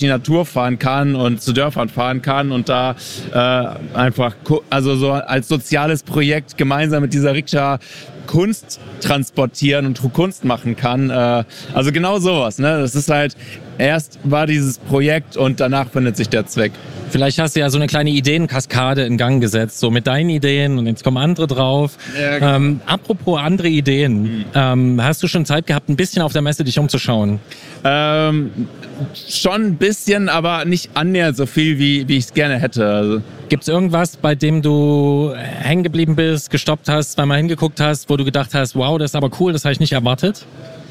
die Natur fahren kann und zu Dörfern fahren kann und da einfach also so als soziales Projekt gemeinsam mit dieser Rikscha Kunst transportieren und Kunst machen kann. Also genau sowas. Ne? Das ist halt, erst war dieses Projekt und danach findet sich der Zweck. Vielleicht hast du ja so eine kleine Ideenkaskade in Gang gesetzt, so mit deinen Ideen und jetzt kommen andere drauf. Ja, genau. Apropos andere Ideen, hast du schon Zeit gehabt, ein bisschen auf der Messe dich umzuschauen? Schon ein bisschen, aber nicht annähernd so viel, wie ich es gerne hätte. Also. Gibt es irgendwas, bei dem du hängen geblieben bist, gestoppt hast, zweimal hingeguckt hast, wo du gedacht hast, wow, das ist aber cool, das habe ich nicht erwartet?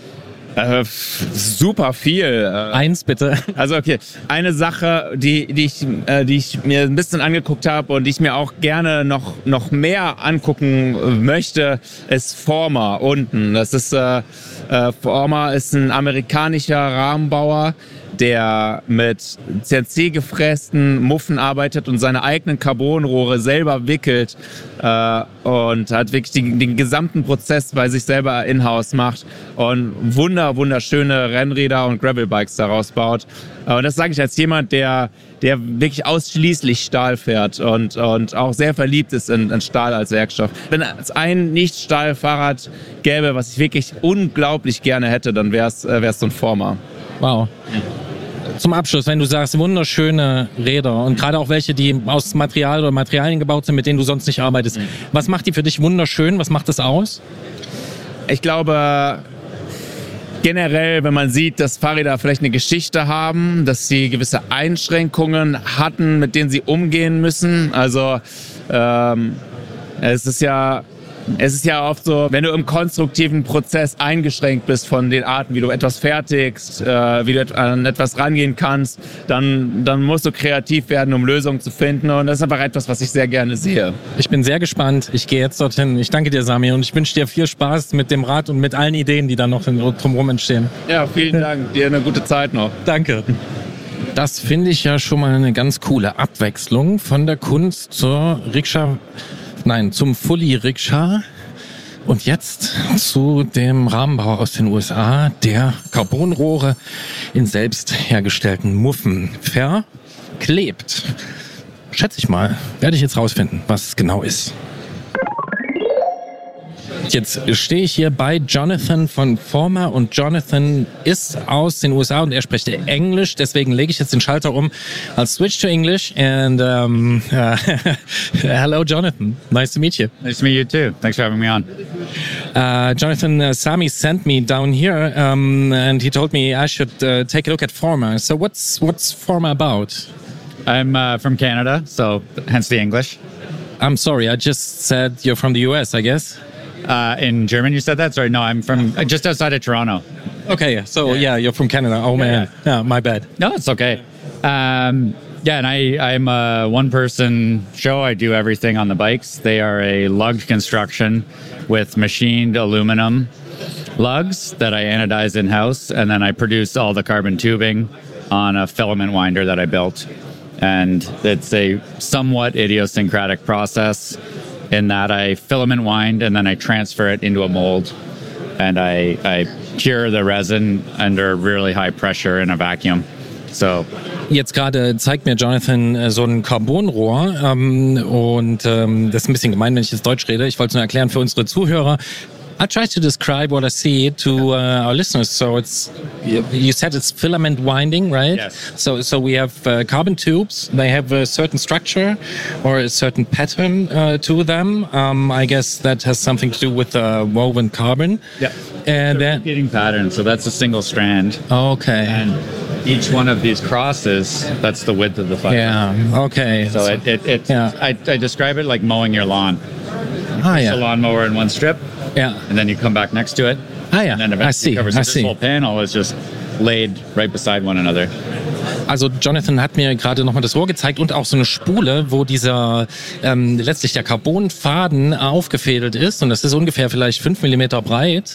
Super viel. Eins bitte. Also okay, eine Sache, die ich mir ein bisschen angeguckt habe und die ich mir auch gerne noch mehr angucken möchte, ist Forma unten. Das ist Forma ist ein amerikanischer Rahmenbauer, der mit CNC gefrästen Muffen arbeitet und seine eigenen Carbonrohre selber wickelt und hat wirklich den gesamten Prozess bei sich selber in-house macht und wunderschöne Rennräder und Gravelbikes daraus baut. Und das sage ich als jemand, der wirklich ausschließlich Stahl fährt und auch sehr verliebt ist in Stahl als Werkstoff. Wenn es ein Nicht-Stahl-Fahrrad gäbe, was ich wirklich unglaublich gerne hätte, dann wäre es so ein Forma. Wow. Zum Abschluss, wenn du sagst, wunderschöne Räder und gerade auch welche, die aus Material oder Materialien gebaut sind, mit denen du sonst nicht arbeitest. Was macht die für dich wunderschön? Was macht das aus? Ich glaube, generell, wenn man sieht, dass Fahrräder vielleicht eine Geschichte haben, dass sie gewisse Einschränkungen hatten, mit denen sie umgehen müssen. Also es ist ja oft so, wenn du im konstruktiven Prozess eingeschränkt bist von den Arten, wie du etwas fertigst, wie du an etwas rangehen kannst, dann musst du kreativ werden, um Lösungen zu finden. Und das ist einfach etwas, was ich sehr gerne sehe. Ich bin sehr gespannt. Ich gehe jetzt dorthin. Ich danke dir, Sami, und ich wünsche dir viel Spaß mit dem Rad und mit allen Ideen, die da noch drumherum entstehen. Ja, vielen Dank. Dir eine gute Zeit noch. Danke. Das finde ich ja schon mal eine ganz coole Abwechslung von der Kunst zum Fully-Rikscha und jetzt zu dem Rahmenbau aus den USA, der Carbonrohre in selbst hergestellten Muffen verklebt. Schätze ich mal, werde ich jetzt rausfinden, was es genau ist. Jetzt stehe ich hier bei Jonathan von Forma und Jonathan ist aus den USA und er spricht Englisch, deswegen lege ich jetzt den Schalter um. I'll switch to English and hello Jonathan, nice to meet you. Nice to meet you too, thanks for having me on. Jonathan, Sami sent me down here and he told me I should take a look at Forma. So what's Forma about? I'm from Canada, so hence the English. I'm sorry, I just said you're from the US, I guess. In German, you said that? Sorry, no, I'm from just outside of Toronto. Okay, so yeah you're from Canada. Oh man, yeah, my bad. No, it's okay. And I'm a one-person show. I do everything on the bikes. They are a lugged construction with machined aluminum lugs that I anodize in-house, and then I produce all the carbon tubing on a filament winder that I built. And it's a somewhat idiosyncratic process in that I filament wind and then I transfer it into a mold and I cure the resin under really high pressure in a vacuum. So. Jetzt gerade zeigt mir Jonathan so ein Carbonrohr und das ist ein bisschen gemein, wenn ich jetzt Deutsch rede. Ich wollte es nur erklären für unsere Zuhörer. I try to describe what I see to our listeners. So you said it's filament winding, right? Yes. So we have carbon tubes. They have a certain structure or a certain pattern to them. I guess that has something to do with woven carbon. Yeah. And then repeating pattern. So that's a single strand. Okay. And each one of these crosses, that's the width of the fiber. Yeah. Okay. So I describe it like mowing your lawn. Yeah. A lawnmower in one strip. Yeah. And then you come back next to it. Yeah. And then eventually covers it. This whole panel is just laid right beside one another. Also Jonathan hat mir gerade nochmal das Rohr gezeigt und auch so eine Spule, wo dieser letztlich der Carbonfaden aufgefädelt ist und das ist ungefähr vielleicht 5 mm breit.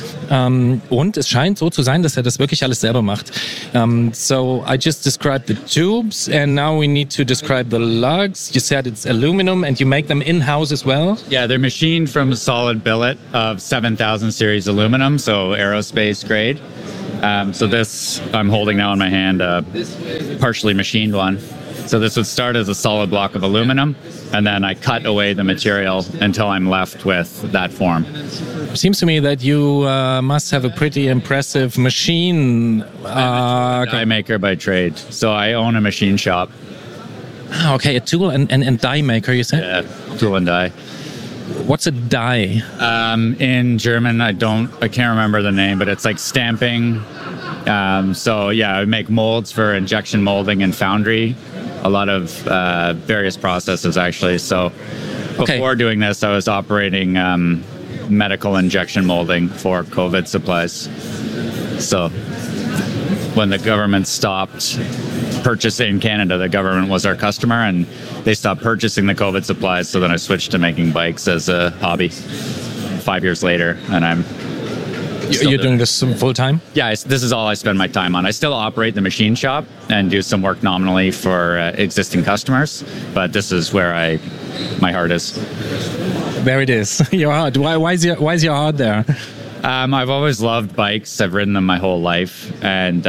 Und es scheint so zu sein, dass er das wirklich alles selber macht. So I just described the tubes and now we need to describe the lugs. You said it's aluminum and you make them in-house as well? Yeah, they're machined from a solid billet of 7000 series aluminum, so aerospace grade. So this I'm holding now in my hand, a partially machined one. So this would start as a solid block of aluminum, and then I cut away the material until I'm left with that form. Seems to me that you must have a pretty impressive machine. I'm a die maker by trade, so I own a machine shop. Okay, a tool and die maker, you said? Yeah, tool and die. What's a die? In German, I can't remember the name, but it's like stamping. So yeah, I make molds for injection molding and foundry. A lot of various processes, actually. So before doing this, I was operating medical injection molding for COVID supplies. So when the government stopped purchasing in Canada, the government was our customer, and they stopped purchasing the COVID supplies. So then I switched to making bikes as a hobby 5 years later, and I'm You're doing this full time? Yeah, this is all I spend my time on. I still operate the machine shop and do some work nominally for existing customers, but this is where my heart is. There it is. Your heart. Why is your heart there? I've always loved bikes. I've ridden them my whole life, and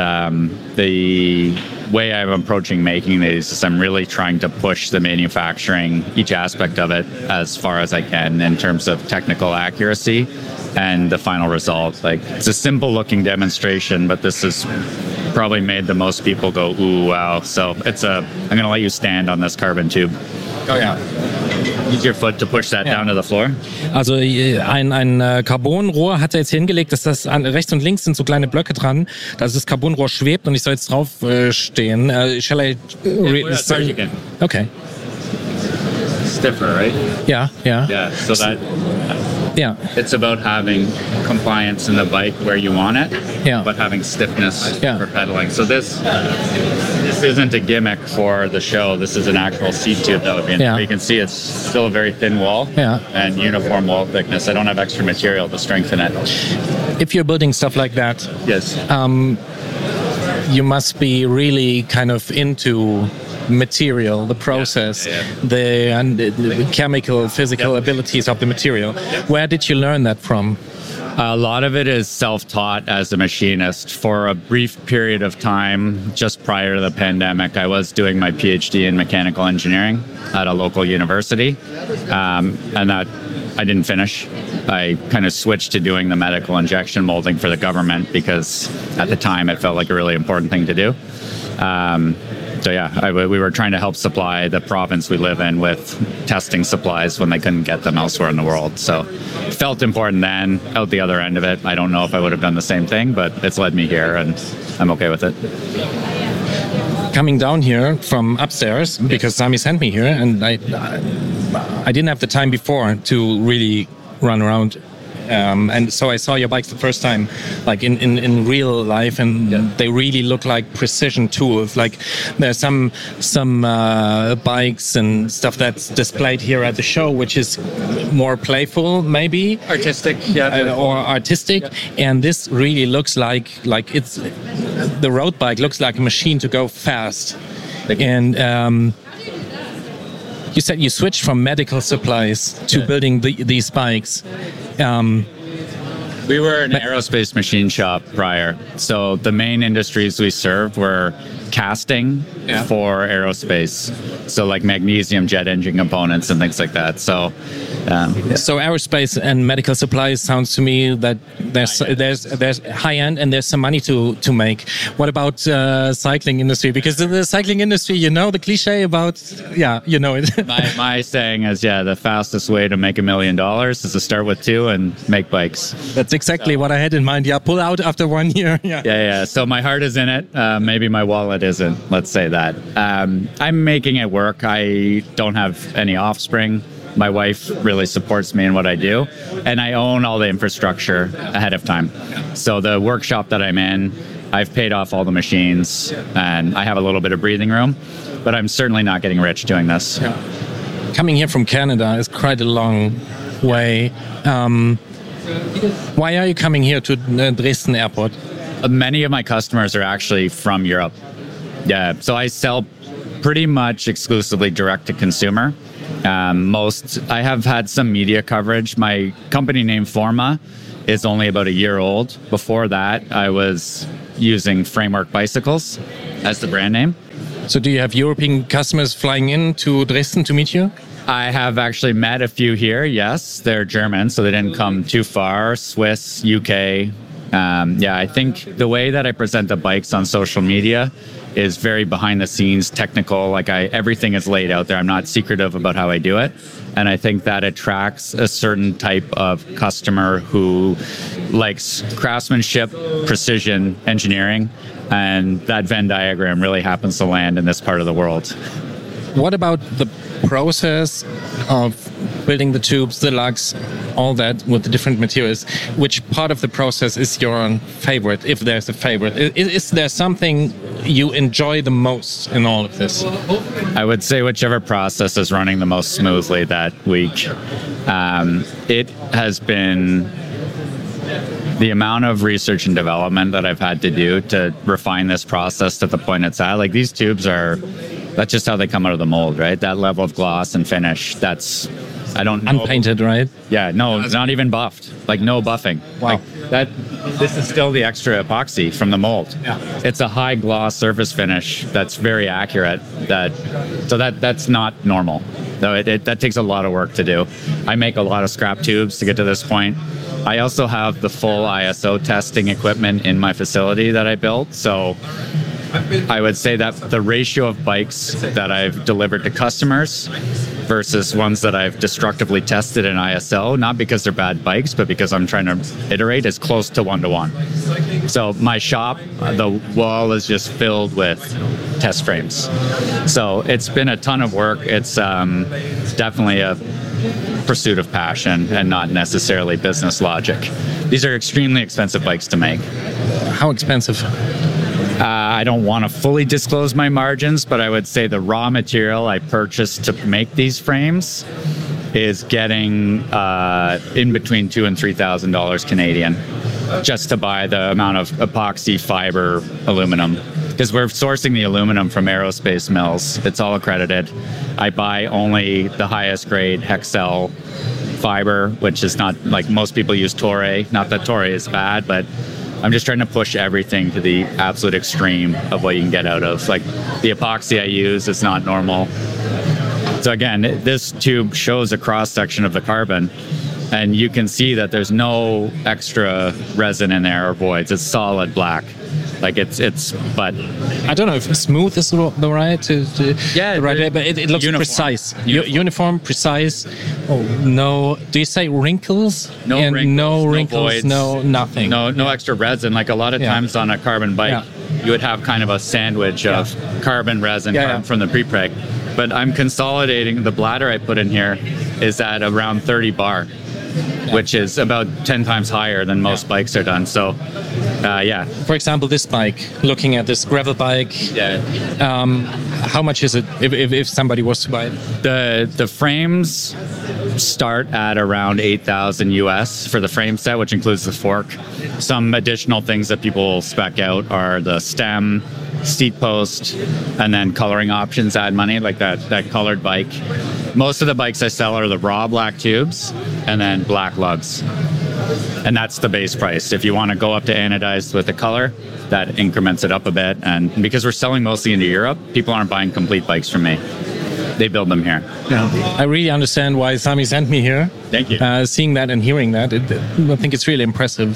the way I'm approaching making these is I'm really trying to push the manufacturing, each aspect of it, as far as I can in terms of technical accuracy and the final result. Like, it's a simple looking demonstration, but this has probably made the most people go, ooh, wow. So I'm going to let you stand on this carbon tube. Oh yeah. Use your foot to push that down to the floor. Also ein Carbonrohr hat er jetzt hingelegt, dass das rechts und links sind so kleine Blöcke dran, dass das Carbonrohr schwebt und ich soll jetzt drauf stehen. Shall I? Okay. Stiffer, right? Yeah. Yeah. So that. Yeah. It's about having compliance in the bike where you want it, but having stiffness for pedaling. So this isn't a gimmick for the show. This is an actual seat tube that would be in there. You can see it's still a very thin wall and uniform wall thickness. I don't have extra material to strengthen it. If you're building stuff like that, yes, you must be really kind of into material, the process, the chemical, physical abilities of the material. Where did you learn that from? A lot of it is self-taught as a machinist. For a brief period of time, just prior to the pandemic, I was doing my PhD in mechanical engineering at a local university, and that I didn't finish. I kind of switched to doing the medical injection molding for the government because at the time it felt like a really important thing to do. So yeah, we were trying to help supply the province we live in with testing supplies when they couldn't get them elsewhere in the world. So it felt important then. Out the other end of it, I don't know if I would have done the same thing, but it's led me here and I'm okay with it. Coming down here from upstairs, because Sami sent me here, and I didn't have the time before to really run around. And so I saw your bikes the first time, like in real life, and they really look like precision tools. Like there's some bikes and stuff that's displayed here at the show, which is more playful, maybe artistic, or artistic. And this really looks like it's the road bike looks like a machine to go fast. And you said you switched from medical supplies to building these bikes. We were an aerospace machine shop prior. So the main industries we served were casting for aerospace. So like magnesium jet engine components and things like that. So aerospace and medical supplies sounds to me that there's high end and there's some money to make. What about cycling industry? Because the cycling industry, you know the cliche about you know it. my saying is the fastest way to make $1 million is to start with 2 and make bikes. That's exactly what I had in mind. Pull out after 1 year. Yeah. So my heart is in it. Maybe my wallet isn't. Let's say that. I'm making it work. I don't have any offspring. My wife really supports me in what I do, and I own all the infrastructure ahead of time. So the workshop that I'm in, I've paid off all the machines, and I have a little bit of breathing room, but I'm certainly not getting rich doing this. Coming here from Canada is quite a long way. Why are you coming here to Dresden Airport? Many of my customers are actually from Europe. Yeah, so I sell pretty much exclusively direct to consumer. I have had some media coverage. My company name Forma is only about a year old. Before that, I was using Framework Bicycles as the brand name. So do you have European customers flying in to Dresden to meet you? I have actually met a few here. Yes, they're German, so they didn't come too far. Swiss, UK. I think the way that I present the bikes on social media is very behind the scenes, technical. Like everything is laid out there. I'm not secretive about how I do it. And I think that attracts a certain type of customer who likes craftsmanship, precision, engineering. And that Venn diagram really happens to land in this part of the world. What about the process of building the tubes, the lugs, all that with the different materials? Which part of the process is your favorite, if there's a favorite? Is there something you enjoy the most in all of this? I would say whichever process is running the most smoothly that week. It has been the amount of research and development that I've had to do to refine this process to the point it's at. Like these tubes that's just how they come out of the mold, right? That level of gloss and finish, I don't know. Unpainted, right? Yeah, no, it's not even buffed. Like no buffing. Wow. This is still the extra epoxy from the mold. Yeah. It's a high gloss surface finish that's very accurate. That's not normal. So that takes a lot of work to do. I make a lot of scrap tubes to get to this point. I also have the full ISO testing equipment in my facility that I built. So I would say that the ratio of bikes that I've delivered to customers versus ones that I've destructively tested in ISO, not because they're bad bikes, but because I'm trying to iterate, is close to 1-to-1. So my shop, the wall is just filled with test frames. So it's been a ton of work. It's definitely a pursuit of passion and not necessarily business logic. These are extremely expensive bikes to make. How expensive? I don't want to fully disclose my margins, but I would say the raw material I purchased to make these frames is getting in between $2,000 and $3,000 Canadian just to buy the amount of epoxy fiber aluminum. Because we're sourcing the aluminum from aerospace mills. It's all accredited. I buy only the highest grade Hexcel fiber, which is not like most people use Toray. Not that Toray is bad, but I'm just trying to push everything to the absolute extreme of what you can get out of. Like the epoxy I use is not normal. So again, this tube shows a cross section of the carbon, and you can see that there's no extra resin in there or voids. It's solid black. Like but I don't know if smooth is the right but it looks uniform. Precise. Uniform, precise. Oh, no. Do you say wrinkles? No wrinkles, voids, no nothing. No extra resin. Like a lot of times on a carbon bike, you would have kind of a sandwich of carbon resin from the pre-preg. But I'm consolidating. The bladder I put in here is at around 30 bar. Which is about 10 times higher than most bikes are done. So, For example, this bike, looking at this gravel bike, how much is it if somebody was to buy it? The frames start at around $8,000 US for the frame set, which includes the fork. Some additional things that people spec out are the stem, seat post, and then coloring options add money, like that colored bike. Most of the bikes I sell are the raw black tubes and then black lugs. And that's the base price. If you want to go up to anodized with the color, that increments it up a bit. And because we're selling mostly into Europe, people aren't buying complete bikes from me. They build them here. Yeah. I really understand why Sami sent me here. Thank you. Seeing that and hearing that, I think it's really impressive.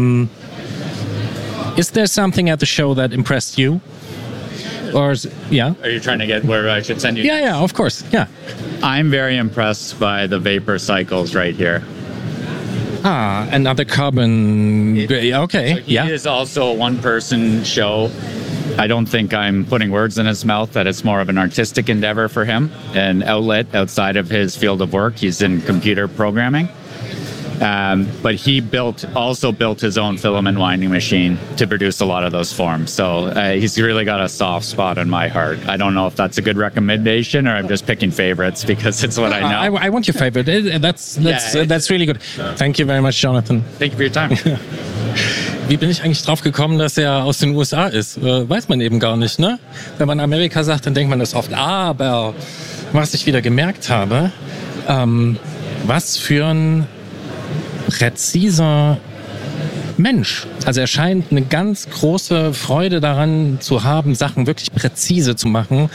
Is there something at the show that impressed you? Or Are you trying to get where I should send you? Yeah, of course. Yeah. I'm very impressed by the Vapor cycles right here. Another carbon. Okay. So he is also a one-person show. I don't think I'm putting words in his mouth that it's more of an artistic endeavor for him, an outlet outside of his field of work. He's in computer programming. But he also built his own filament winding machine to produce a lot of those forms. So he's really got a soft spot in my heart. I don't know if that's a good recommendation or I'm just picking favorites because it's what I know. I want your favorite. That's really good. Thank you very much, Jonathan. Thank you for your time. Wie bin ich eigentlich drauf gekommen, dass er aus den USA ist? Weiß man eben gar nicht, ne? Wenn man Amerika sagt, dann denkt man das oft. Aber was ich wieder gemerkt habe, was für ein präziser Mensch Also er scheint eine ganz große Freude daran zu haben, Sachen wirklich präzise zu machen,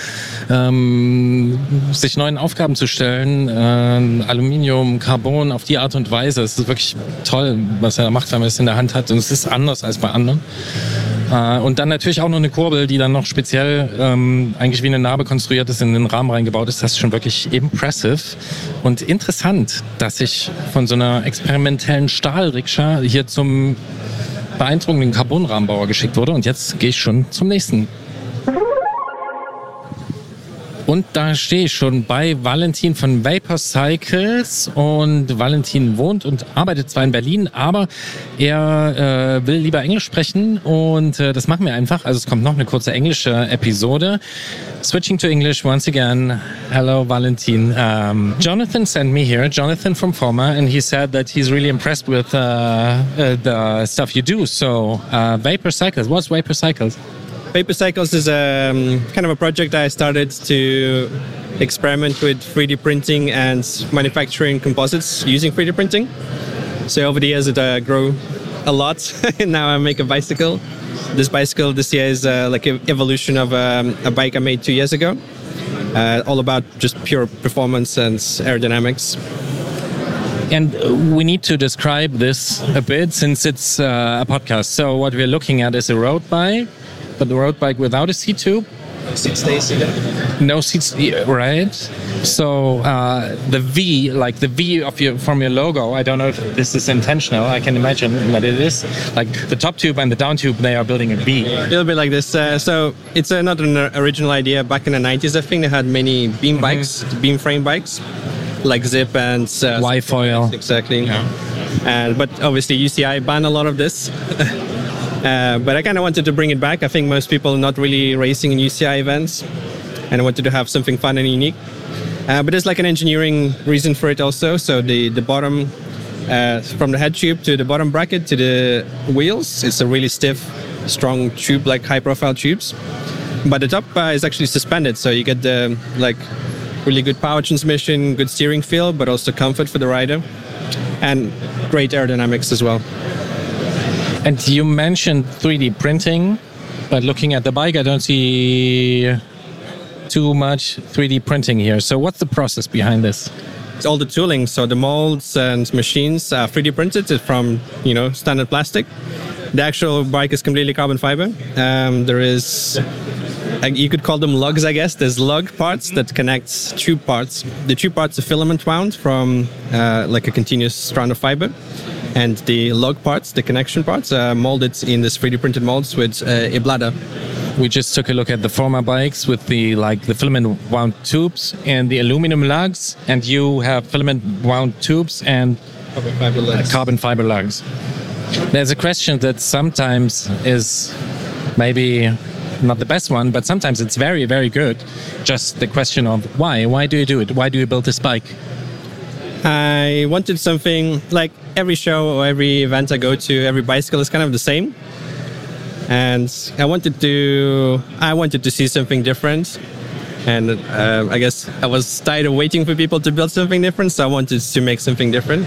sich neuen Aufgaben zu stellen, Aluminium, Carbon auf die Art und Weise. Es ist wirklich toll, was er macht, wenn man es in der Hand hat. Und es ist anders als bei anderen. Und dann natürlich auch noch eine Kurbel, die dann noch speziell eigentlich wie eine Narbe konstruiert ist, in den Rahmen reingebaut ist. Das ist schon wirklich impressive und interessant, dass ich von so einer experimentellen Stahlrikscha hier zum beeindruckenden Carbonrahmenbauer geschickt wurde. Und jetzt gehe ich schon zum nächsten. Und da stehe ich schon bei Valentin von Vapor Cycles. Und Valentin wohnt und arbeitet zwar in Berlin, aber er will lieber Englisch sprechen. Und das machen wir einfach. Also es kommt noch eine kurze englische Episode. Switching to English once again. Hello, Valentin. Jonathan sent me here, Jonathan from Forma, and he said that he's really impressed with the stuff you do. So, Vapor Cycles, what's Vapor Cycles? Vapor Cycles is kind of a project I started to experiment with 3D printing and manufacturing composites using 3D printing. So over the years it grew a lot, and now I make a bicycle. This bicycle this year is like an evolution of a bike I made 2 years ago. All about just pure performance and aerodynamics. And we need to describe this a bit since it's a podcast. So what we're looking at is a road bike, but the road bike without a seat tube. Seat stays either. No seats, right? So the V, like the V of from your logo, I don't know if this is intentional. I can imagine that it is. Like the top tube and the down tube, they are building a V. A little bit like this. So it's not an original idea. Back in the 90s, I think they had many beam bikes, beam frame bikes, like Zip and Y-foil. Exactly. Yeah. But obviously UCI banned a lot of this. But I kind of wanted to bring it back. I think most people are not really racing in UCI events, and I wanted to have something fun and unique. But there's like an engineering reason for it also. So the bottom, from the head tube to the bottom bracket to the wheels, it's a really stiff, strong tube, like high-profile tubes. But the top is actually suspended, so you get the like really good power transmission, good steering feel, but also comfort for the rider, and great aerodynamics as well. And you mentioned 3D printing, but looking at the bike, I don't see too much 3D printing here. So what's the process behind this? It's all the tooling. So the molds and machines are 3D printed from, standard plastic. The actual bike is completely carbon fiber. There is, you could call them lugs, I guess. There's lug parts that connect tube parts. The tube parts are filament wound from like a continuous strand of fiber. And the lug parts, the connection parts, are molded in this 3D printed molds with a bladder. We just took a look at the Forma bikes with the filament wound tubes and the aluminum lugs, and you have filament wound tubes and carbon fiber lugs. There's a question that sometimes is maybe not the best one, but sometimes it's very, very good. Just the question of why? Why do you do it? Why do you build this bike? I wanted something like every show or every event I go to, every bicycle is kind of the same. And I wanted to see something different. And I guess I was tired of waiting for people to build something different, so I wanted to make something different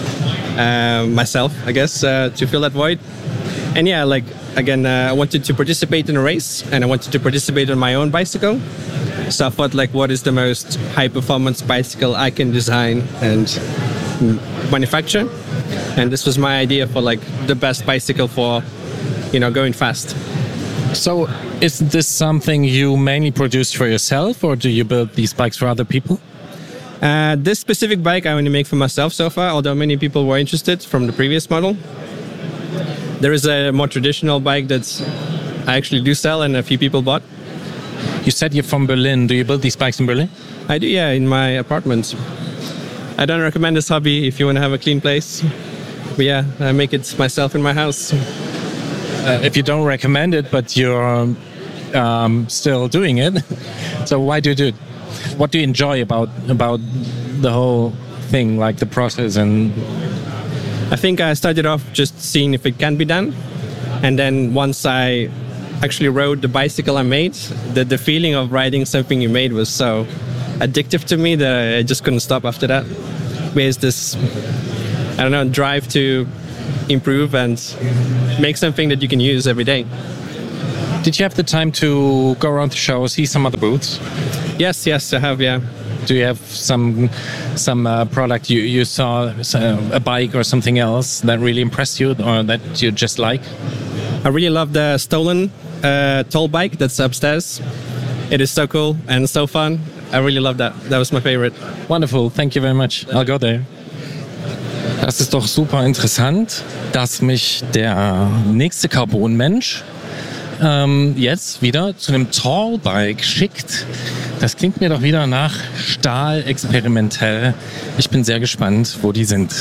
myself, I guess, to fill that void. And yeah, I wanted to participate in a race, and I wanted to participate on my own bicycle. So I thought, what is the most high-performance bicycle I can design and manufacture? And this was my idea for, the best bicycle for, going fast. So is this something you mainly produce for yourself, or do you build these bikes for other people? This specific bike I only make for myself so far, although many people were interested from the previous model. There is a more traditional bike that I actually do sell and a few people bought. You said you're from Berlin. Do you build these bikes in Berlin? I do, yeah, in my apartment. I don't recommend this hobby if you want to have a clean place. But yeah, I make it myself in my house. If you don't recommend it, but you're still doing it, so why do you do it? What do you enjoy about the whole thing, like the process? And I think I started off just seeing if it can be done. And then once I actually rode the bicycle I made, the feeling of riding something you made was so addictive to me that I just couldn't stop after that. There's this, drive to improve and make something that you can use every day. Did you have the time to go around the show, see some other booths? Yes, I have, yeah. Do you have some product you saw, a bike or something else that really impressed you or that you just like? I really love the Stolen tall bike that's upstairs. It is so cool and so fun. I really love that. That was my favorite. Wonderful, thank you very much. I'll go there. Das ist doch super interessant, dass mich der nächste Carbon-Mensch jetzt wieder zu einem Tallbike schickt. Das klingt mir doch wieder nach Stahl experimentell. Ich bin sehr gespannt, wo die sind.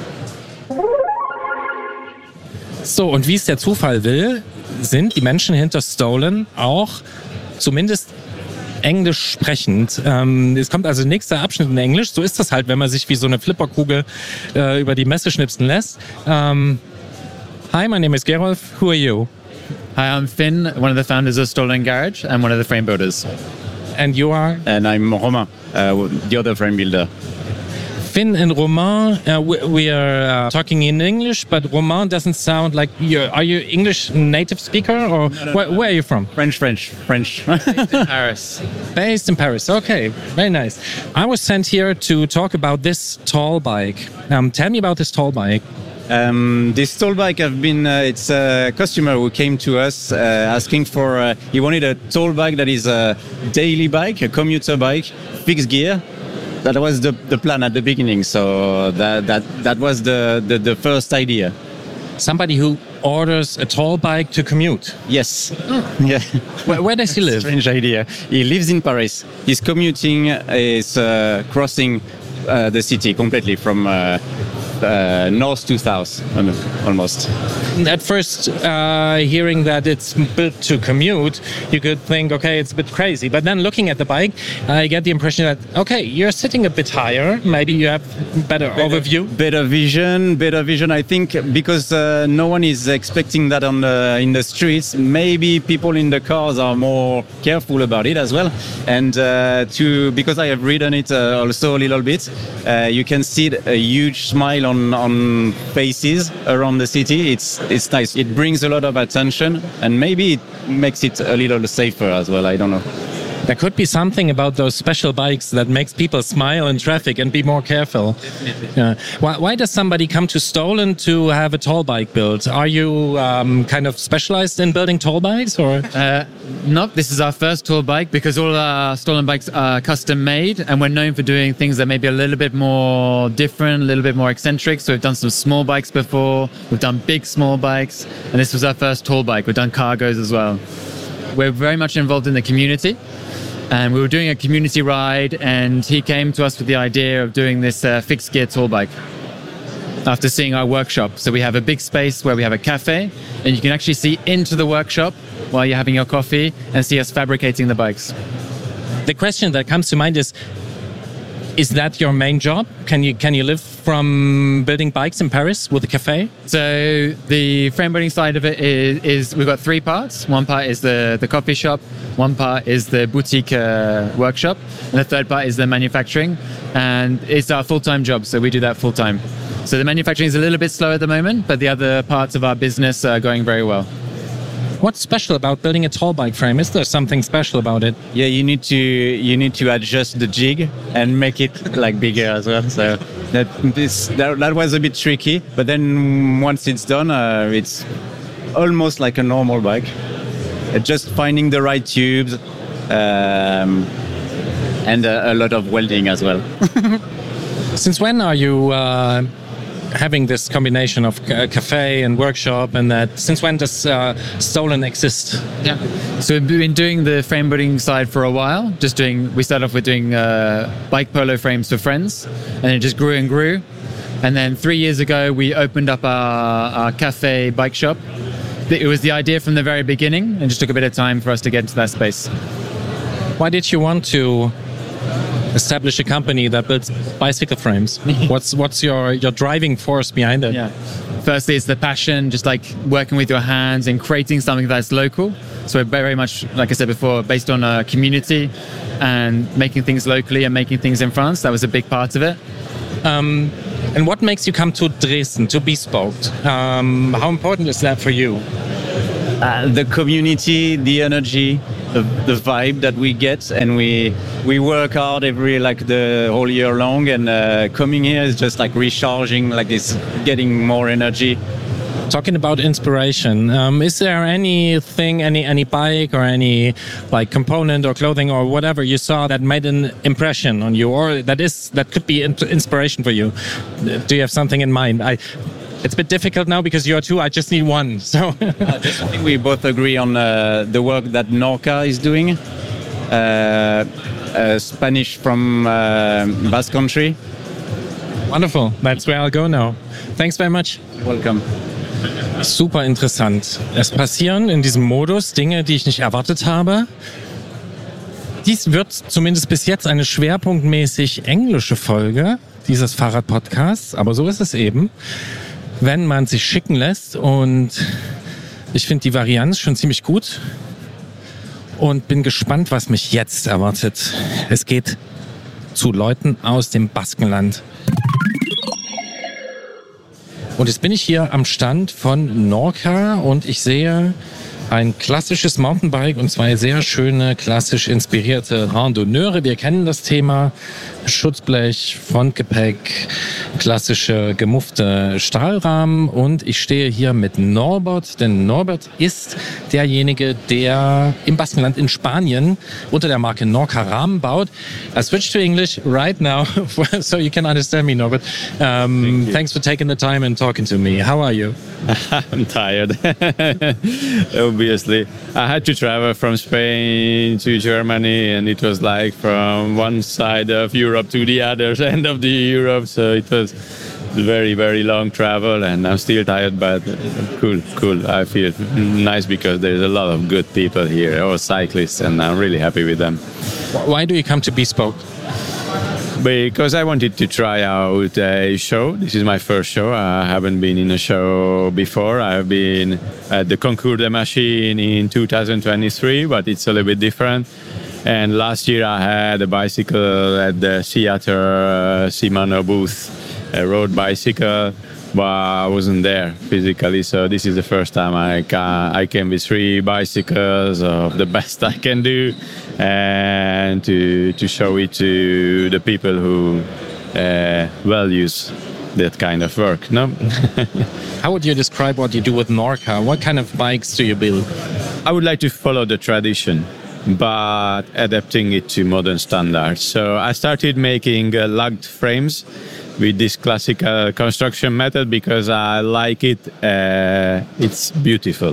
So, und wie es der Zufall will, sind die Menschen hinter Stolen auch zumindest Englisch sprechend. Es kommt also nächster Abschnitt in Englisch. So ist das halt, wenn man sich wie so eine Flipperkugel über die Messe schnipsen lässt. Hi, my name is Gerolf. Who are you? Hi, I'm Finn, one of the founders of Stolen Garage and one of the frame builders. And you are? And I'm Romain, the other frame builder. Finn and Romain, we are talking in English, but Romain doesn't sound like you. Are you English native speaker or No. Where are you from? French. Based in Paris. Based in Paris. Okay, very nice. I was sent here to talk about this tall bike. Tell me about this tall bike. This tall bike it's a customer who came to us asking for, he wanted a tall bike that is a daily bike, a commuter bike, fixed gear. That was the plan at the beginning. So that was the first idea. Somebody who orders a tall bike to commute. Yes. Yeah. Where does he live? Strange idea. He lives in Paris. He's commuting, is crossing the city completely from north to south, almost. At first, hearing that it's built to commute, you could think, okay, it's a bit crazy. But then looking at the bike, I get the impression that, okay, you're sitting a bit higher. Maybe you have better overview. Better vision. I think because no one is expecting that in the streets. Maybe people in the cars are more careful about it as well. And because I have ridden it also a little bit, you can see a huge smile on faces around the city. It's nice. It brings a lot of attention and maybe it makes it a little safer as well. I don't know. There could be something about those special bikes that makes people smile in traffic and be more careful. Definitely. Yeah. Why does somebody come to Stolen to have a tall bike built? Are you kind of specialized in building tall bikes, or? No, this is our first tall bike because all our Stolen bikes are custom made and we're known for doing things that may be a little bit more different, a little bit more eccentric. So we've done some small bikes before, we've done big small bikes, and this was our first tall bike. We've done cargos as well. We're very much involved in the community. And we were doing a community ride, and he came to us with the idea of doing this fixed gear tall bike after seeing our workshop. So we have a big space where we have a cafe, and you can actually see into the workshop while you're having your coffee and see us fabricating the bikes. The question that comes to mind is that your main job? Can you live from building bikes in Paris with a cafe? So the frame building side of it is we've got three parts. One part is the coffee shop, one part is the boutique workshop, and the third part is the manufacturing. And it's our full-time job, so we do that full-time. So the manufacturing is a little bit slow at the moment, but the other parts of our business are going very well. What's special about building a tall bike frame? Is there something special about it? Yeah, you need to adjust the jig and make it like bigger as well. So that was a bit tricky, but then once it's done, it's almost like a normal bike. Just finding the right tubes and a lot of welding as well. Since when are you having this combination of cafe and workshop, and that? Since when does Stolen exist? Yeah. So we've been doing the frame building side for a while. We started off with doing bike polo frames for friends, and it just grew and grew. And then 3 years ago, we opened up our cafe bike shop. It was the idea from the very beginning, and just took a bit of time for us to get into that space. Why did you want to establish a company that builds bicycle frames? What's your driving force behind it? Yeah. Firstly, it's the passion, just like working with your hands and creating something that's local. So we're very much, like I said before, based on a community and making things locally and making things in France. That was a big part of it. And what makes you come to Dresden, to Bespoke? How important is that for you? The community, the energy, the vibe that we get, and we work hard the whole year long, and coming here is just like recharging, like this, getting more energy. Talking about inspiration, is there anything, any bike or any like component or clothing or whatever you saw that made an impression on you, or that could be inspiration for you? Do you have something in mind? It's a bit difficult now because you're two. I just need one. So I think we both agree on the work that Norca is doing. Spanish from Basque Country. Wonderful. That's where I'll go now. Thanks very much. Welcome. Super interessant. Es passieren in diesem Modus Dinge, die ich nicht erwartet habe. Dies wird zumindest bis jetzt eine schwerpunktmäßig englische Folge dieses Fahrradpodcasts, aber so ist es eben, wenn man sich schicken lässt, und ich finde die Varianz schon ziemlich gut und bin gespannt, was mich jetzt erwartet. Es geht zu Leuten aus dem Baskenland. Und jetzt bin ich hier am Stand von Norca und ich sehe ein klassisches Mountainbike und zwei sehr schöne, klassisch inspirierte Randonneure. Wir kennen das Thema: Schutzblech, Frontgepäck, klassische gemuffte Stahlrahmen. Und ich stehe hier mit Norbert, denn Norbert ist derjenige, der im Baskenland in Spanien unter der Marke Norca Rahmen baut. I switch to English right now so you can understand me, Norbert. Thanks for taking the time and talking to me. How are you? I'm tired. Obviously, I had to travel from Spain to Germany, and it was like from one side of Europe to the other end of the Europe. So it was a very, very long travel, and I'm still tired, but cool. I feel nice because there's a lot of good people here, all cyclists, and I'm really happy with them. Why do you come to Bespoke? Because I wanted to try out a show. This is my first show. I haven't been in a show before. I've been at the Concours des Machines in 2023, but it's a little bit different. And last year I had a bicycle at the Theater Shimano booth, a road bicycle, but I wasn't there physically. So this is the first time I came with 3 bicycles of the best I can do, and to show it to the people who values that kind of work. No? How would you describe what you do with Norca? What kind of bikes do you build? I would like to follow the tradition, but adapting it to modern standards. So I started making lugged frames with this classical construction method because I like it. It's beautiful.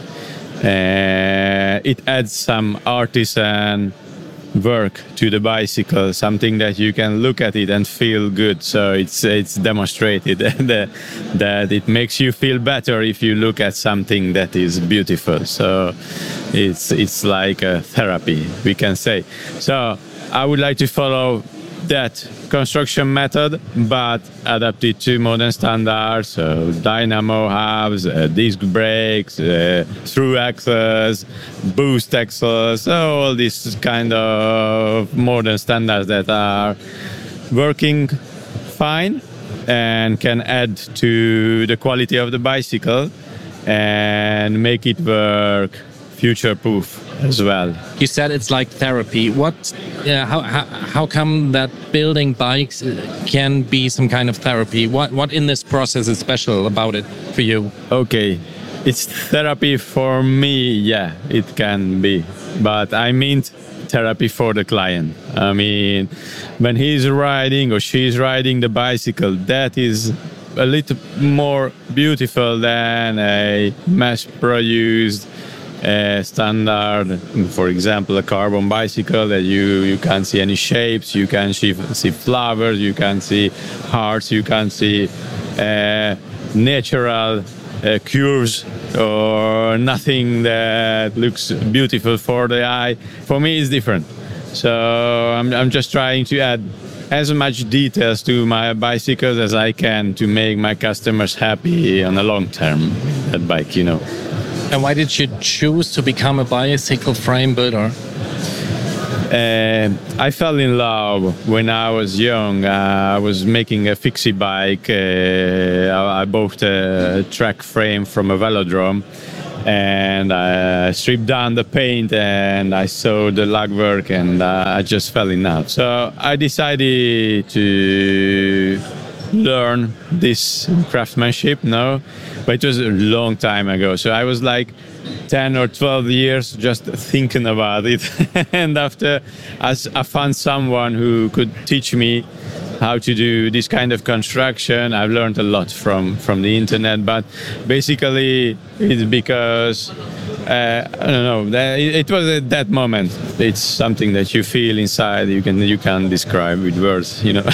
It adds some artisan work to the bicycle, something that you can look at it and feel good. So it's demonstrated that it makes you feel better if you look at something that is beautiful. So it's like a therapy, we can say. So I would like to follow that construction method, but adapt it to modern standards. So dynamo hubs, disc brakes, through axles, boost axles, so all these kind of modern standards that are working fine and can add to the quality of the bicycle and make it work future-proof as well. You said it's like therapy. How come that building bikes can be some kind of therapy? What in this process is special about it for you? Okay, it's therapy for me, yeah, it can be. But I mean therapy for the client. I mean, when he's riding or she's riding the bicycle, that is a little more beautiful than a mass-produced standard, for example, a carbon bicycle that you can't see any shapes, you can see flowers, you can see hearts, you can see natural curves or nothing that looks beautiful for the eye. For me, it's different. So I'm just trying to add as much details to my bicycles as I can to make my customers happy on the long term, that bike, you know. And why did you choose to become a bicycle frame builder? I fell in love when I was young. I was making a fixie bike. I bought a track frame from a velodrome, and I stripped down the paint, and I saw the lug work, and I just fell in love. So I decided to learn this craftsmanship now, but it was a long time ago. So I was like 10 or 12 years just thinking about it. And after I found someone who could teach me how to do this kind of construction. I've learned a lot from the internet, but basically it's because I don't know, it was at that moment. It's something that you feel inside, you can't describe with words, you know.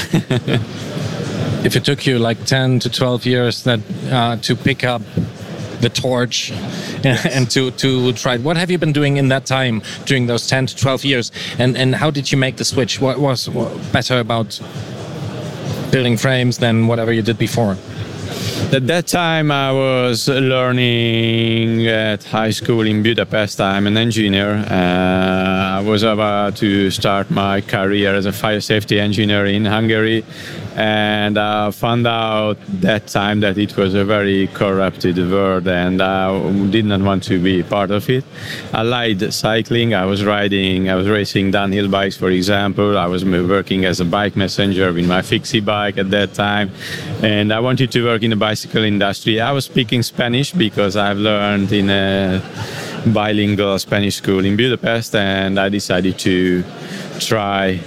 If it took you like 10 to 12 years to pick up the torch and to try it, what have you been doing in that time during those 10 to 12 years? And how did you make the switch? What was better about building frames than whatever you did before? At that time, I was learning at high school in Budapest. I'm an engineer. I was about to start my career as a fire safety engineer in Hungary. And I found out that time that it was a very corrupted world, and I did not want to be part of it. I liked cycling. I was racing downhill bikes, for example. I was working as a bike messenger with my fixie bike at that time. And I wanted to work in the bicycle industry. I was speaking Spanish because I've learned in a bilingual Spanish school in Budapest, and I decided to try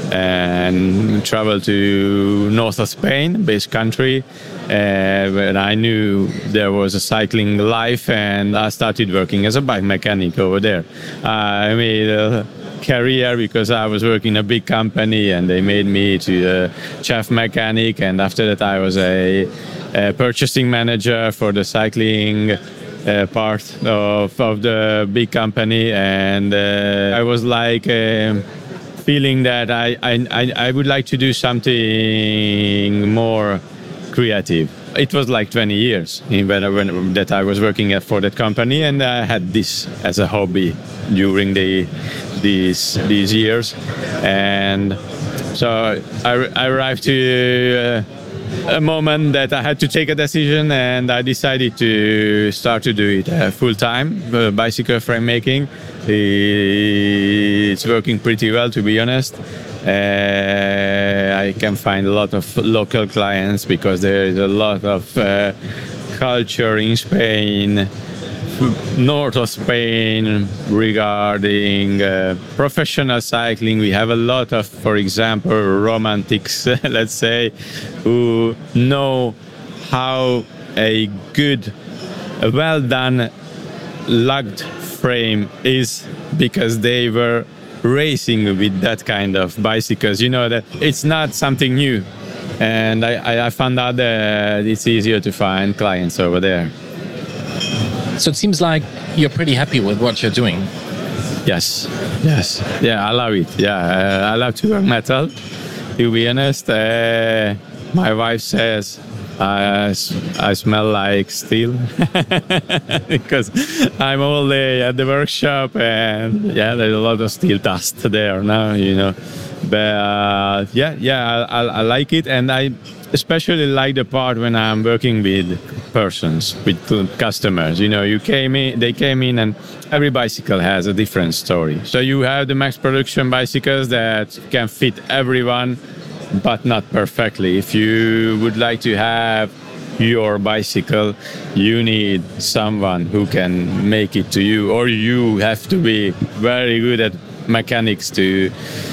and travel to north of Spain, Basque Country, where I knew there was a cycling life, and I started working as a bike mechanic over there. I made a career because I was working in a big company, and they made me to a chef mechanic, and after that I was a purchasing manager for the cycling part of the big company, and I was like feeling that I would like to do something more creative. It was like 20 years when that I was working for that company, and I had this as a hobby during these years. And so I arrived to a moment that I had to take a decision, and I decided to start to do it full-time, bicycle frame making. It's working pretty well, to be honest. I can find a lot of local clients because there is a lot of culture in Spain, north of Spain, regarding professional cycling. We have a lot of, for example, romantics, let's say, who know how a good, well-done lugged frame is because they were racing with that kind of bicycles. You know that it's not something new, and I found out that it's easier to find clients over there. So it seems like you're pretty happy with what you're doing. Yes, yeah, I love it. Yeah, I love to work metal, to be honest. My wife says I smell like steel because I'm all day at the workshop, and yeah, there's a lot of steel dust there now, you know. But I like it, and I especially like the part when I'm working with persons, with customers. You know, they came in, and every bicycle has a different story. So you have the mass production bicycles that can fit everyone, but not perfectly. If you would like to have your bicycle, you need someone who can make it to you, or you have to be very good at mechanics to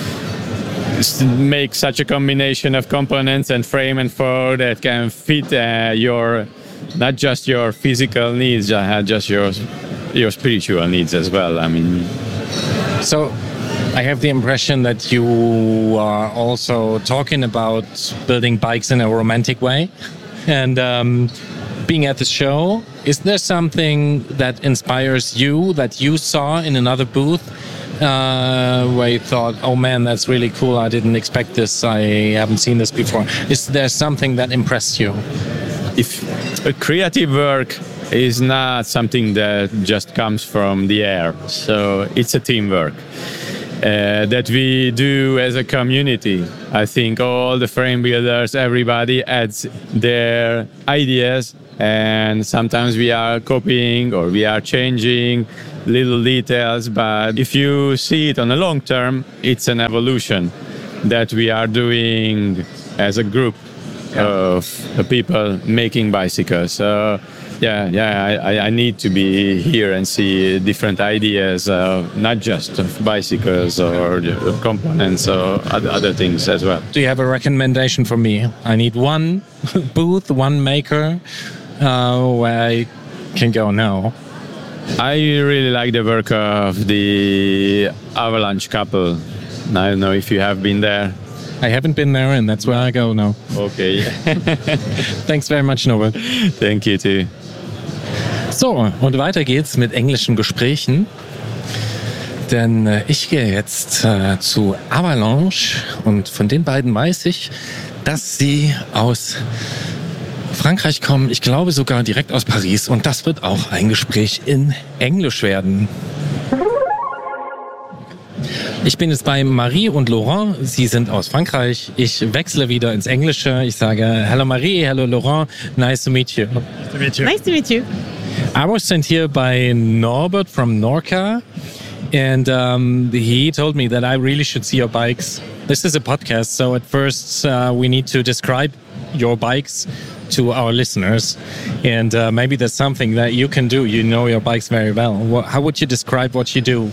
make such a combination of components and frame and fork that can fit not just your physical needs, just your spiritual needs as well. I mean, so I have the impression that you are also talking about building bikes in a romantic way. And being at the show, is there something that inspires you that you saw in another booth where you thought, oh man, that's really cool, I didn't expect this, I haven't seen this before? Is there something that impressed you? If a creative work is not something that just comes from the air, so it's a teamwork. that we do as a community. I think all the frame builders, everybody adds their ideas, and sometimes we are copying or we are changing little details, but if you see it on the long term, it's an evolution that we are doing as a group of people making bicycles. So I need to be here and see different ideas, not just of bicycles or the components or other things as well. Do you have a recommendation for me? I need one booth, one maker where I can go now. I really like the work of the Avalanche couple. I don't know if you have been there. I haven't been there, and that's where I go now. Okay. Thanks very much, Norbert. Thank you too. So, und weiter geht's mit englischen Gesprächen. Denn ich gehe jetzt zu Avalanche, und von den beiden weiß ich, dass sie aus Frankreich kommen. Ich glaube sogar direkt aus Paris, und das wird auch ein Gespräch in Englisch werden. Ich bin jetzt bei Marie und Laurent. Sie sind aus Frankreich. Ich wechsle wieder ins Englische. Ich sage Hello Marie, hello Laurent. Nice to meet you. Nice to meet you. Nice to meet you. I was sent here by Norbert from Norca, and he told me that I really should see your bikes. This is a podcast, so at first we need to describe your bikes to our listeners, and maybe there's something that you can do. You know your bikes very well. How would you describe what you do?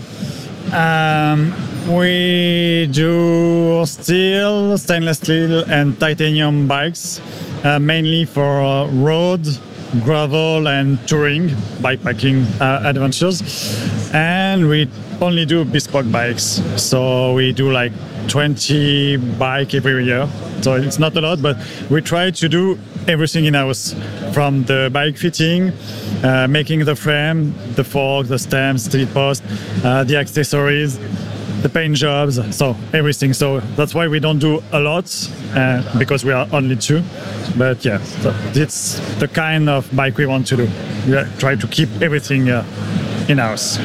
We do steel, stainless steel, and titanium bikes, mainly for road, gravel, and touring, bikepacking adventures. And we only do bespoke bikes. So we do like 20 bike every year. So it's not a lot, but we try to do everything in-house, from the bike fitting, making the frame, the fork, the stems, steel post, the accessories, the paint jobs, so everything. So that's why we don't do a lot, because we are only two. But yeah, so it's the kind of bike we want to do. We try to keep everything in-house.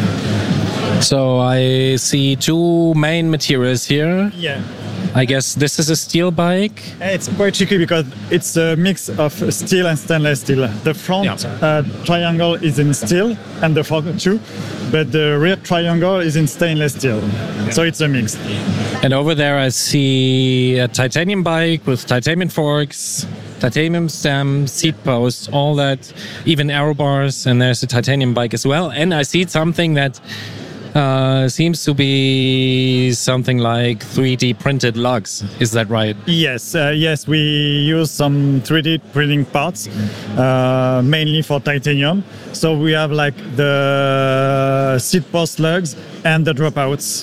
So I see two main materials here. Yeah. I guess this is a steel bike. It's quite tricky because it's a mix of steel and stainless steel. The front triangle is in steel, and the fork too, but the rear triangle is in stainless steel. So it's a mix. And over there I see a titanium bike with titanium forks, titanium stem, seat posts, all that, even aero bars, and there's a titanium bike as well. And I see something that seems to be something like 3D printed lugs. Is that right? Yes, yes. We use some 3D printing parts, mainly for titanium. So we have like the seat post lugs and the dropouts.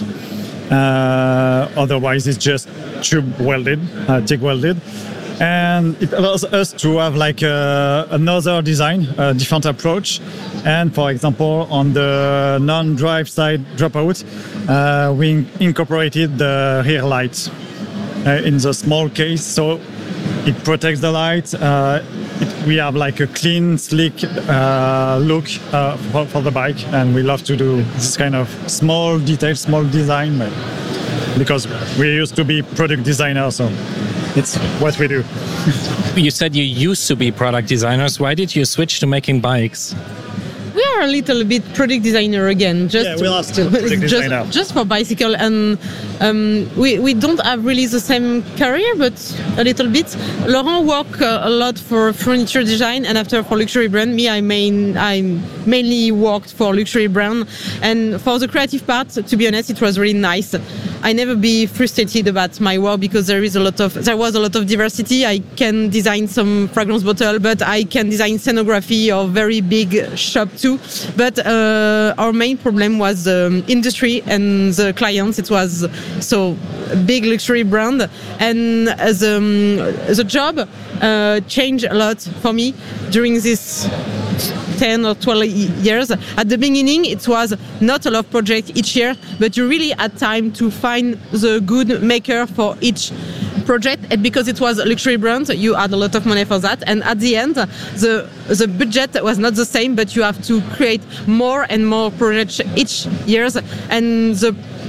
Otherwise, it's just tube welded, TIG welded. And it allows us to have like another design, a different approach. And for example, on the non-drive side dropout, we incorporated the rear lights in the small case, so it protects the light. We have like a clean, sleek look for the bike, and we love to do this kind of small detail, small design, because we used to be product designers, so it's what we do. You said you used to be product designers. Why did you switch to making bikes? We are a little bit product designer again. Just we are still product designer. Just for bicycle, and we don't have really the same career, but a little bit. Laurent worked a lot for furniture design, and after for luxury brand. Me, I mainly worked for luxury brand, and for the creative part, to be honest, it was really nice. I never be frustrated about my work because there was a lot of diversity. I can design some fragrance bottle, but I can design scenography or very big shop too. But our main problem was the industry and the clients. It was so big luxury brand, and the job changed a lot for me during this 10 or 12 years. At the beginning, it was not a lot of projects each year, but you really had time to find the good maker for each project. And because it was a luxury brand, you had a lot of money for that. And at the end, the budget was not the same, but you have to create more and more projects each year. And the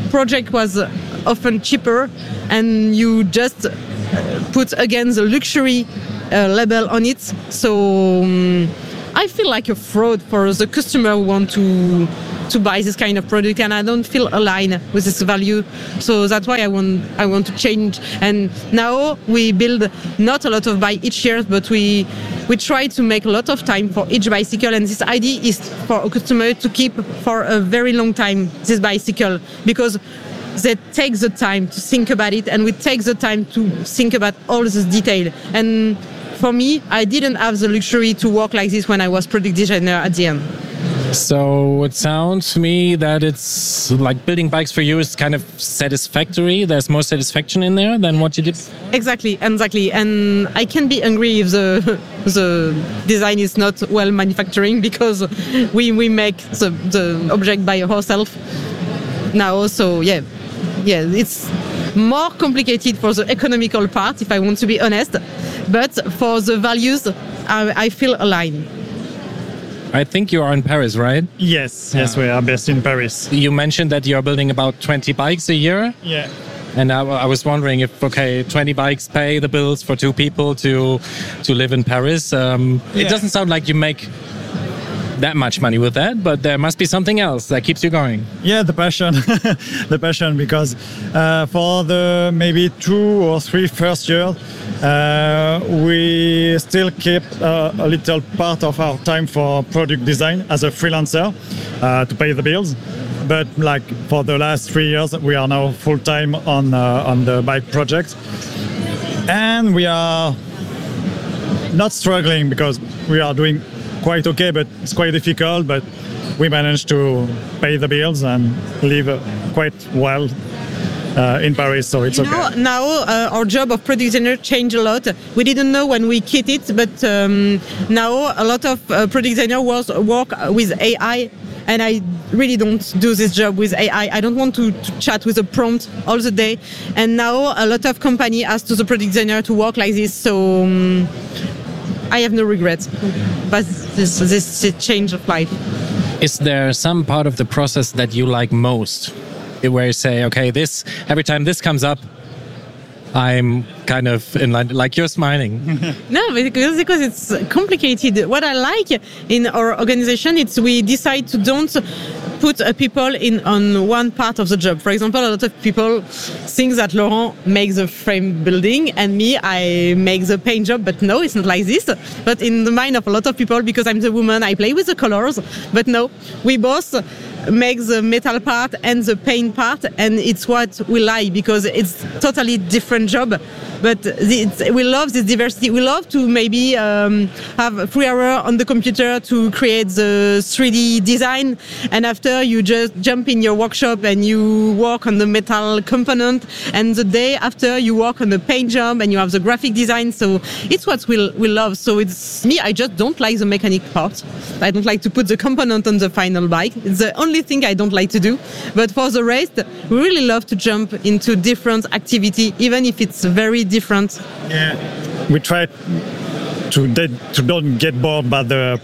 project was often cheaper, and you just put again the luxury label on it. So I feel like a fraud for the customer who want to buy this kind of product, and I don't feel aligned with this value. So that's why I want to change. And now we build not a lot of bike each year, but we try to make a lot of time for each bicycle. And this idea is for a customer to keep for a very long time this bicycle, because they take the time to think about it, and we take the time to think about all this detail. And for me, I didn't have the luxury to work like this when I was product designer at the end. So it sounds to me that it's like building bikes for you is kind of satisfactory. There's more satisfaction in there than what you did. Exactly. And I can be angry if the design is not well manufacturing, because we make the object by ourselves now. So yeah, it's more complicated for the economical part, if I want to be honest. But for the values, I feel aligned. I think you are in Paris, right? Yes, we are based in Paris. You mentioned that you're building about 20 bikes a year. Yeah. And I was wondering if, 20 bikes pay the bills for two people to live in Paris. It doesn't sound like you make that much money with that, but there must be something else that keeps you going. Yeah, the passion. The passion, because for the maybe 2 or 3 first years, we still keep a little part of our time for product design as a freelancer to pay the bills. But like for the last 3 years, we are now full time on the bike project, and we are not struggling because we are doing quite okay, but it's quite difficult. But we managed to pay the bills and live quite well in Paris, so it's okay. Now our job of product designer changed a lot. We didn't know when we quit it, but now a lot of product designers work with AI, and I really don't do this job with AI. I don't want to chat with a prompt all the day. And now a lot of company ask to the product designer to work like this, so I have no regrets. But this change of life. Is there some part of the process that you like most, where you say, okay, this every time this comes up, I'm kind of in line, like you're smiling? No, because it's complicated. What I like in our organization, it's we decide to don't put people on one part of the job. For example, a lot of people think that Laurent makes the frame building and me, I make the paint job, but no, it's not like this. But in the mind of a lot of people, because I'm the woman, I play with the colors, but no, we both make the metal part and the paint part, and it's what we like because it's totally different job. But we love this diversity. We love to maybe have 3 hours on the computer to create the 3D design, and after you just jump in your workshop and you work on the metal component, and the day after you work on the paint job and you have the graphic design. So it's what we love. So it's me, I just don't like the mechanic part. I don't like to put the component on the final bike. It's the only thing I don't like to do. But for the rest, we really love to jump into different activity, even if it's very different. Yeah, we try to don't get bored by the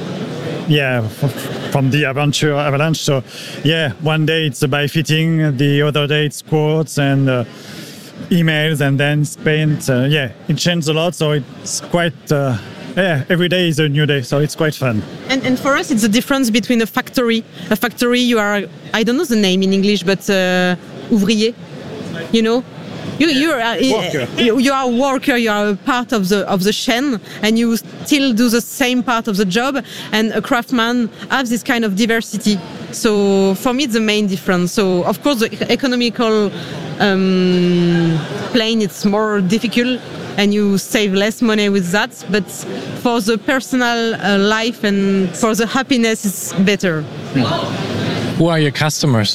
from the adventure avalanche. So yeah, one day it's a bike fitting, the other day it's quotes and emails, and then it's paint. It changes a lot. So it's quite. Every day is a new day, so it's quite fun. And for us, it's the difference between a factory. A factory, you are, I don't know the name in English, but ouvrier, you know? You are a worker, you are a part of the chain, and you still do the same part of the job, and a craftsman has this kind of diversity. So for me, it's the main difference. So of course, the economical plane, it's more difficult, and you save less money with that. But for the personal life and for the happiness, it's better. Who are your customers?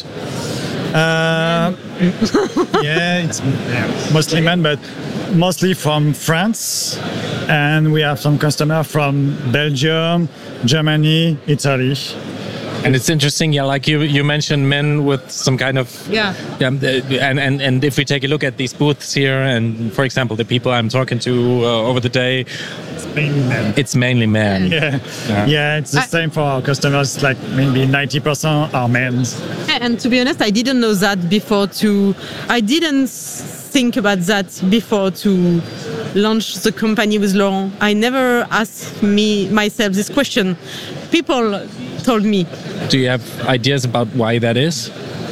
It's mostly men, but mostly from France. And we have some customers from Belgium, Germany, Italy. And it's interesting, like you mentioned men with some kind of... And if we take a look at these booths here, and for example, the people I'm talking to over the day, mainly men. It's mainly men. Yeah, it's the same for our customers. Like maybe 90% are men. And to be honest, I didn't know that before I didn't think about that before to launch the company with Laurent. I never asked myself this question. People told me. Do you have ideas about why that is?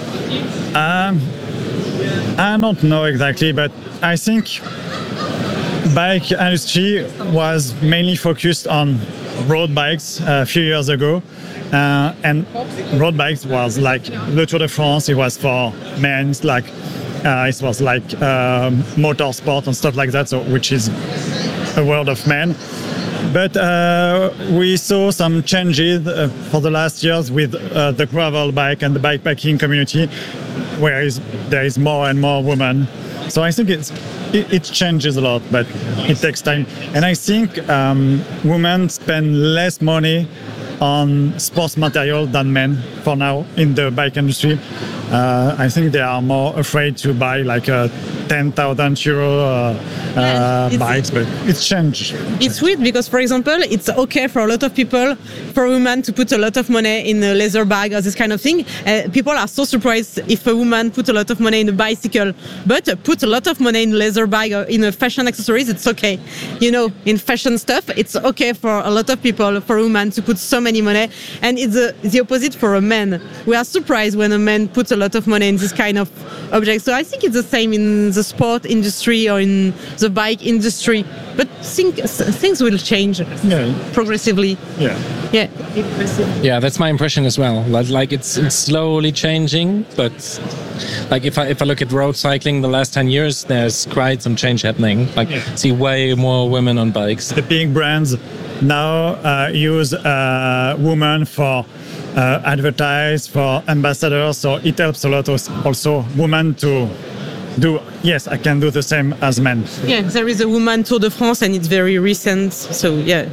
I don't know exactly, but I think bike industry was mainly focused on road bikes a few years ago. And road bikes was like the Tour de France. It was for men, it was like motorsport and stuff like that, so which is a world of men. But we saw some changes for the last years with the gravel bike and the bikepacking community, where there is more and more women. So I think it changes a lot, but it takes time. And I think women spend less money on sports material than men for now in the bike industry. I think they are more afraid to buy like a 10,000 euro bikes, but it's changed. It's weird because, for example, it's okay for a lot of people, for women to put a lot of money in a leather bag or this kind of thing. People are so surprised if a woman put a lot of money in a bicycle, but put a lot of money in a leather bag or in a fashion accessories, it's okay. You know, in fashion stuff, it's okay for a lot of people, for women to put so many money, and it's the opposite for a man. We are surprised when a man puts a lot of money in this kind of object. So I think it's the same in the sport industry or in the bike industry, but things will change progressively. Yeah, that's my impression as well. Like it's slowly changing, but like if I look at road cycling the last 10 years, there's quite some change happening. See way more women on bikes. The big brands now use women for advertise, for ambassadors, so it helps a lot also women to do, yes, I can do the same as men. Yeah, there is a woman Tour de France and it's very recent, so yeah.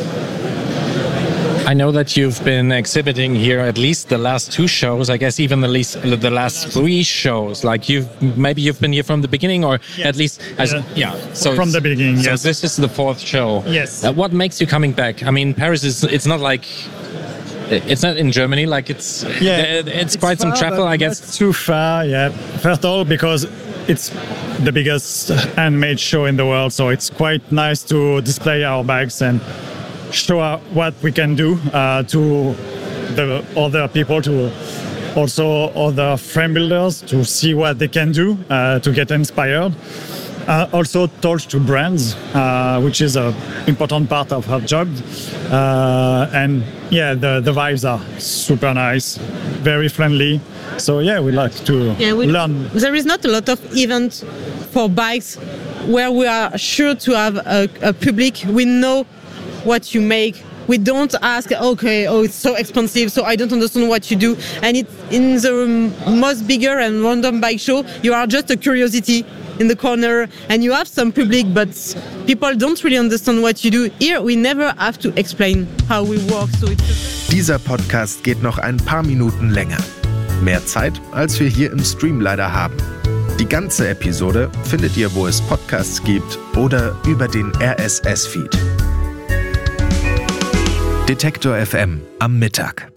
I know that you've been exhibiting here at least the last 2 shows, I guess even the last 3 shows. Like you've been here from the beginning, or at least so from the beginning. So yes. This is the 4th show. Yes. What makes you coming back? I mean, Paris it's not like it's not in Germany. Like it's quite some travel, I guess. It's too far. Yeah. First of all, because it's the biggest handmade show in the world, so it's quite nice to display our bags and show what we can do to the other people, to also other frame builders, to see what they can do to get inspired. Also talk to brands, which is an important part of our job. And yeah, the vibes are super nice, very friendly. So yeah, we like to learn. There is not a lot of events for bikes where we are sure to have a public. We know what you make. We don't ask, it's so expensive, so I don't understand what you do. And it's in the most bigger and random bike show, you are just a curiosity in the corner, and you have some public, but people don't really understand what you do. Here, we never have to explain how we work. So Dieser Podcast geht noch ein paar Minuten länger. Mehr Zeit, als wir hier im Stream leider haben. Die ganze Episode findet ihr, wo es Podcasts gibt oder über den RSS-Feed. Detektor FM am Mittag.